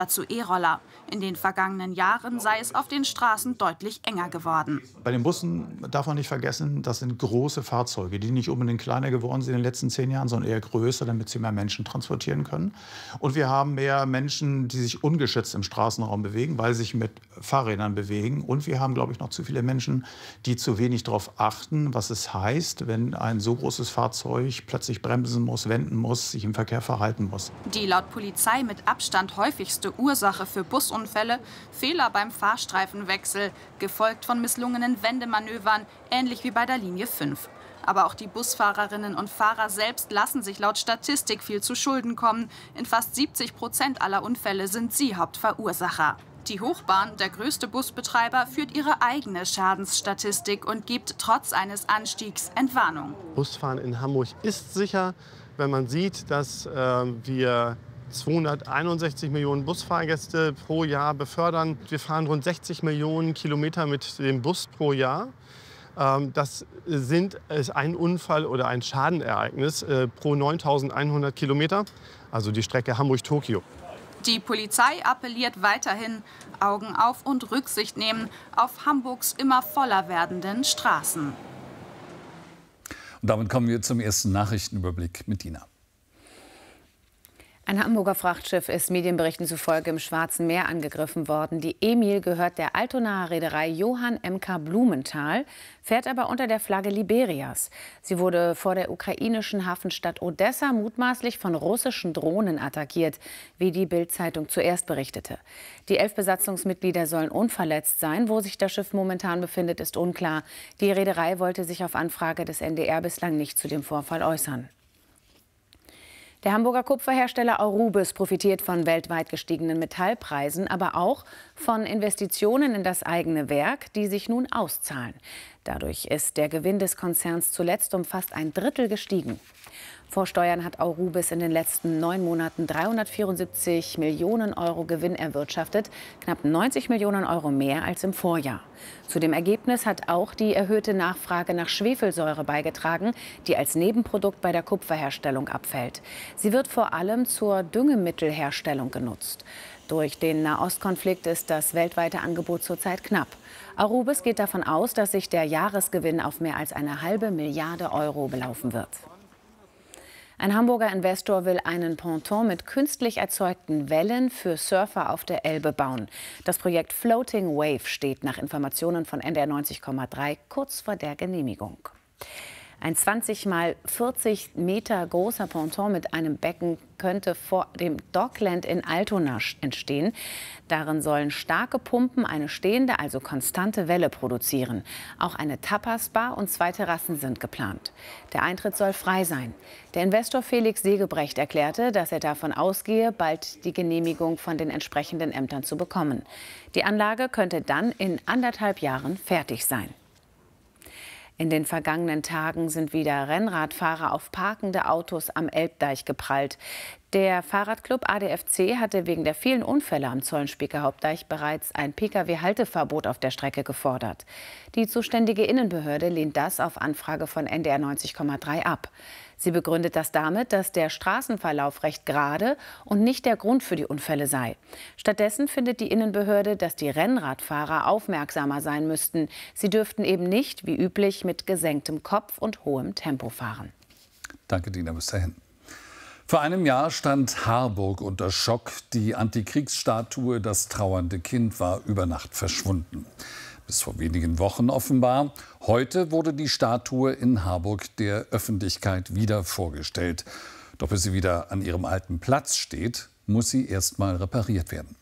Dazu E-Roller. In den vergangenen Jahren sei es auf den Straßen deutlich enger geworden. Bei den Bussen darf man nicht vergessen, das sind große Fahrzeuge, die nicht unbedingt kleiner geworden sind in den letzten 10 Jahren, sondern eher größer, damit sie mehr Menschen transportieren können. Und wir haben mehr Menschen, die sich ungeschützt im Straßenraum bewegen, weil sie sich mit Fahrrädern bewegen. Und wir haben, glaube ich, noch zu viele Menschen, die zu wenig darauf achten, was es heißt, wenn ein so großes Fahrzeug plötzlich bremsen muss, wenden muss, sich im Verkehr verhalten muss. Die laut Polizei mit Abstand häufigste Ursache für Busunfälle: Fehler beim Fahrstreifenwechsel, gefolgt von misslungenen Wendemanövern, ähnlich wie bei der Linie 5. Aber auch die Busfahrerinnen und Fahrer selbst lassen sich laut Statistik viel zu Schulden kommen. In fast 70% aller Unfälle sind sie Hauptverursacher. Die Hochbahn, der größte Busbetreiber, führt ihre eigene Schadensstatistik und gibt trotz eines Anstiegs Entwarnung. Busfahren in Hamburg ist sicher, wenn man sieht, dass wir 261 Millionen Busfahrgäste pro Jahr befördern. Wir fahren rund 60 Millionen Kilometer mit dem Bus pro Jahr. Das ist ein Unfall oder ein Schadenereignis pro 9.100 Kilometer, also die Strecke Hamburg-Tokio. Die Polizei appelliert weiterhin: Augen auf und Rücksicht nehmen auf Hamburgs immer voller werdenden Straßen. Und damit kommen wir zum ersten Nachrichtenüberblick mit Dina. Ein Hamburger Frachtschiff ist Medienberichten zufolge im Schwarzen Meer angegriffen worden. Die Emil gehört der Altonaer Reederei Johann M.K. Blumenthal, fährt aber unter der Flagge Liberias. Sie wurde vor der ukrainischen Hafenstadt Odessa mutmaßlich von russischen Drohnen attackiert, wie die Bild-Zeitung zuerst berichtete. Die 11 Besatzungsmitglieder sollen unverletzt sein. Wo sich das Schiff momentan befindet, ist unklar. Die Reederei wollte sich auf Anfrage des NDR bislang nicht zu dem Vorfall äußern. Der Hamburger Kupferhersteller Aurubis profitiert von weltweit gestiegenen Metallpreisen, aber auch von Investitionen in das eigene Werk, die sich nun auszahlen. Dadurch ist der Gewinn des Konzerns zuletzt um fast ein Drittel gestiegen. Vor Steuern hat Aurubis in den letzten 9 Monaten 374 Millionen Euro Gewinn erwirtschaftet, knapp 90 Millionen Euro mehr als im Vorjahr. Zu dem Ergebnis hat auch die erhöhte Nachfrage nach Schwefelsäure beigetragen, die als Nebenprodukt bei der Kupferherstellung abfällt. Sie wird vor allem zur Düngemittelherstellung genutzt. Durch den Nahostkonflikt ist das weltweite Angebot zurzeit knapp. Aurubis geht davon aus, dass sich der Jahresgewinn auf mehr als 1,5 Milliarde Euro belaufen wird. Ein Hamburger Investor will einen Ponton mit künstlich erzeugten Wellen für Surfer auf der Elbe bauen. Das Projekt Floating Wave steht nach Informationen von NDR 90,3 kurz vor der Genehmigung. Ein 20 mal 40 Meter großer Ponton mit einem Becken könnte vor dem Dockland in Altona entstehen. Darin sollen starke Pumpen eine stehende, also konstante Welle produzieren. Auch eine Tapas-Bar und 2 Terrassen sind geplant. Der Eintritt soll frei sein. Der Investor Felix Segebrecht erklärte, dass er davon ausgehe, bald die Genehmigung von den entsprechenden Ämtern zu bekommen. Die Anlage könnte dann in 1,5 Jahren fertig sein. In den vergangenen Tagen sind wieder Rennradfahrer auf parkende Autos am Elbdeich geprallt. Der Fahrradclub ADFC hatte wegen der vielen Unfälle am Zollenspieker Hauptdeich bereits ein Pkw-Halteverbot auf der Strecke gefordert. Die zuständige Innenbehörde lehnt das auf Anfrage von NDR 90,3 ab. Sie begründet das damit, dass der Straßenverlauf recht gerade und nicht der Grund für die Unfälle sei. Stattdessen findet die Innenbehörde, dass die Rennradfahrer aufmerksamer sein müssten. Sie dürften eben nicht, wie üblich, mit gesenktem Kopf und hohem Tempo fahren. Danke, Dina, bis dahin. Vor einem Jahr stand Harburg unter Schock. Die Antikriegsstatue Das trauernde Kind war über Nacht verschwunden. Bis vor wenigen Wochen offenbar. Heute wurde die Statue in Harburg der Öffentlichkeit wieder vorgestellt. Doch bis sie wieder an ihrem alten Platz steht, muss sie erst mal repariert werden.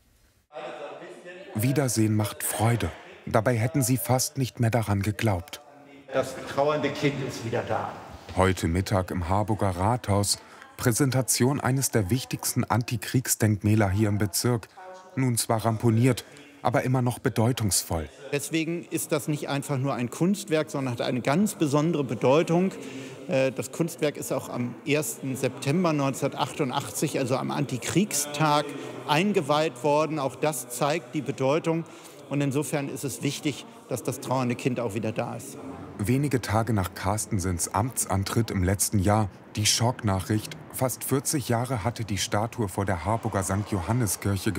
Wiedersehen macht Freude. Dabei hätten sie fast nicht mehr daran geglaubt. Das trauernde Kind ist wieder da. Heute Mittag im Harburger Rathaus. Präsentation eines der wichtigsten Antikriegsdenkmäler hier im Bezirk. Nun zwar ramponiert, aber immer noch bedeutungsvoll. Deswegen ist das nicht einfach nur ein Kunstwerk, sondern hat eine ganz besondere Bedeutung. Das Kunstwerk ist auch am 1. September 1988, also am Antikriegstag, eingeweiht worden. Auch das zeigt die Bedeutung. Und insofern ist es wichtig, dass das trauernde Kind auch wieder da ist. Wenige Tage nach Carstensens Amtsantritt im letzten Jahr die Schocknachricht: Fast 40 Jahre hatte die Statue vor der Harburger St. Johanneskirche